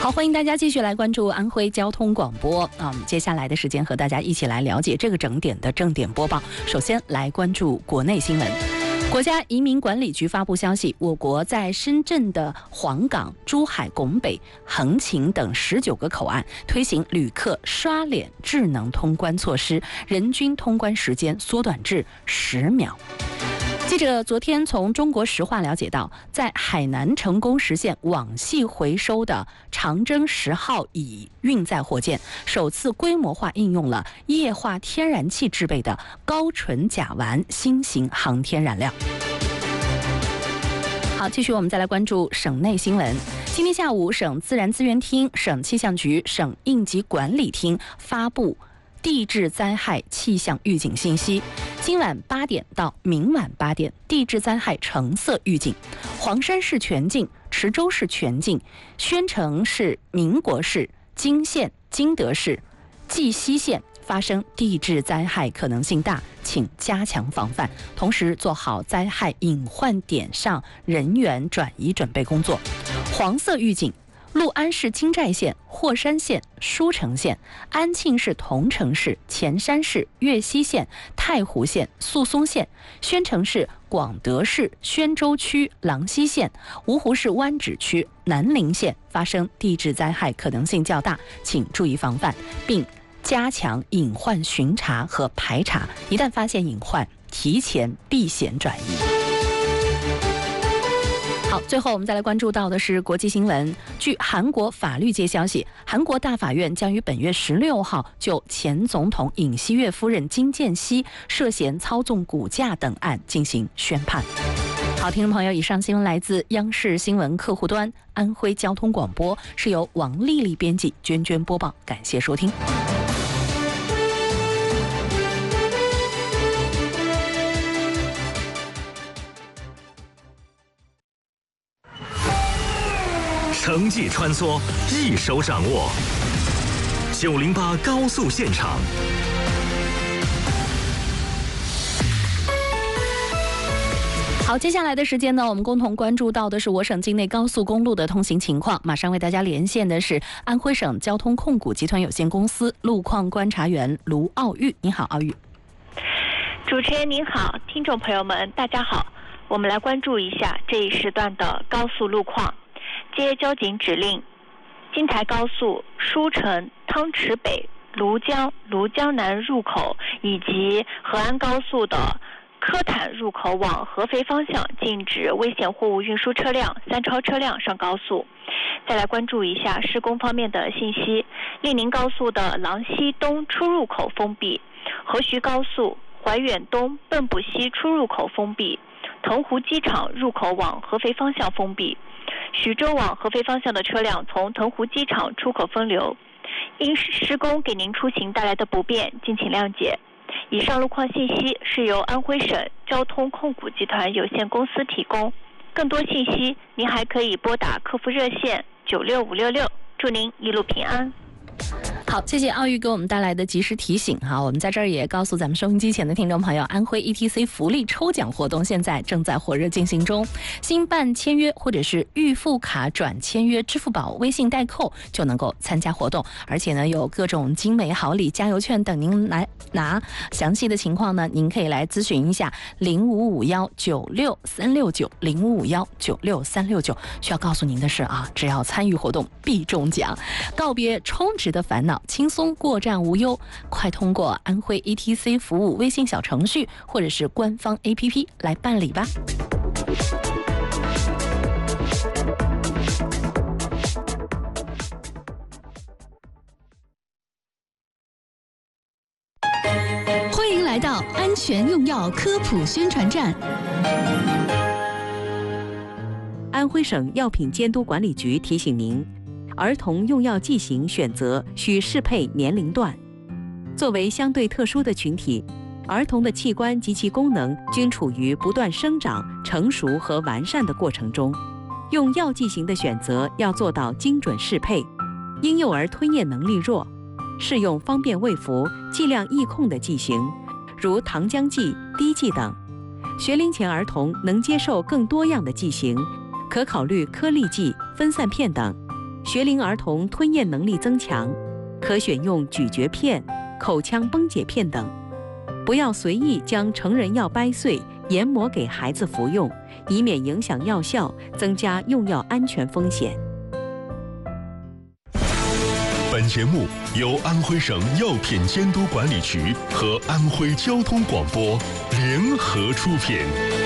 好，欢迎大家继续来关注安徽交通广播。接下来的时间和大家一起来了解这个整点的正点播报。首先来关注国内新闻。国家移民管理局发布消息，我国在深圳的黄岗、珠海拱北、横琴等19个口岸推行旅客刷脸智能通关措施，人均通关时间缩短至10秒。记者昨天从中国石化了解到，在海南成功实现网系回收的长征10号乙运载火箭，首次规模化应用了液化天然气制备的高纯甲烷新型航天燃料。好，继续我们再来关注省内新闻。今天下午，省自然资源厅、省气象局、省应急管理厅发布地质灾害气象预警信息。今晚8点到明晚8点，地质灾害橙色预警，黄山市全境、池州市全境、宣城市、民国市、金县、金德市、绩溪县发生地质灾害可能性大，请加强防范，同时做好灾害隐患点上人员转移准备工作。黄色预警，六安市金寨县、霍山县、舒城县、安庆市桐城市、潜山市、岳西县、太湖县、宿松县、宣城市、广德市、宣州区、郎溪县、芜湖市湾仔区、南陵县发生地质灾害可能性较大，请注意防范，并加强隐患巡查和排查，一旦发现隐患，提前避险转移。好，最后我们再来关注到的是国际新闻。据韩国法律界消息，韩国大法院将于本月16号就前总统尹锡悦夫人金建熙涉嫌操纵股价等案进行宣判。好，听众朋友，以上新闻来自央视新闻客户端安徽交通广播，是由王丽丽编辑，娟娟播报，感谢收听。 城际穿梭，一手掌握。908高速现场。 好，接下来的时间呢，我们共同关注到的是我省境内高速公路的通行情况。马上为大家连线的是安徽省交通控股集团有限公司路况观察员卢奥玉。你好，奥玉。 主持人您好，听众朋友们大家好，我们来关注一下这一时段的高速路况。接交警指令，金台高速舒城、汤池北、庐江南入口以及河安高速的科坦入口往合肥方向禁止危险货物运输车辆、3超车辆上高速。再来关注一下施工方面的信息，令宁高速的郎溪东出入口封闭，河徐高速怀远东蚌埠西出入口封闭，腾湖机场入口往合肥方向封闭，徐州往合肥方向的车辆从腾湖机场出口分流，因施工给您出行带来的不便，敬请谅解。以上路况信息是由安徽省交通控股集团有限公司提供，更多信息您还可以拨打客服热线96566，祝您一路平安。 好，谢谢奥玉给我们带来的及时提醒哈。我们在这儿也告诉咱们收音机前的听众朋友，安徽 ETC 福利抽奖活动现在正在火热进行中，新办签约或者是预付卡转签约支付宝、微信代扣就能够参加活动，而且呢有各种精美好礼、加油券等您来拿。详细的情况呢，您可以来咨询一下05519636905551963669。需要告诉您的是啊，只要参与活动必中奖，告别充值的烦恼，轻松过站无忧，快通过安徽 ETC 服务微信小程序或者是官方 APP 来办理吧。 欢迎来到安全用药科普宣传站。 安徽省药品监督管理局提醒您，儿童用药剂型选择需适配年龄段。作为相对特殊的群体，儿童的器官及其功能均处于不断生长、成熟和完善的过程中。用药剂型的选择要做到精准适配。婴幼儿吞咽能力弱，适用方便喂服、剂量易控的剂型，如糖浆剂、滴剂等。学龄前儿童能接受更多样的剂型，可考虑颗粒剂、分散片等。 学龄儿童吞咽能力增强，可选用咀嚼片、口腔崩解片等。不要随意将成人药掰碎研磨给孩子服用，以免影响药效，增加用药安全风险。 本节目由安徽省药品监督管理局和安徽交通广播联合出品。